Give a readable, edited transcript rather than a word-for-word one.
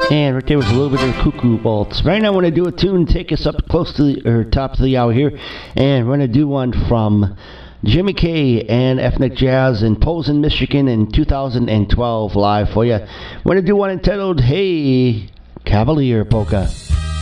And right there was a little bit of Cuckoo Bolts. Right now, we're going to do a tune, take us up close to the top of the hour here, and we're going to do one from Jimmy K and Ethnic Jazz in Posen, Michigan in 2012 live for you. We're going to do one entitled "Hey Cavalier Polka."